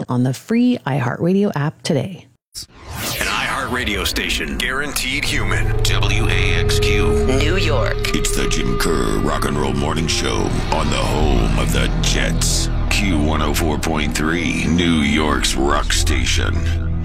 on the free iHeartRadio app today. An iHeartRadio station, guaranteed human. WAXQ, New York. It's the Jim Kerr Rock and Roll Morning Show on the home of the Jets. Q104.3, New York's rock station.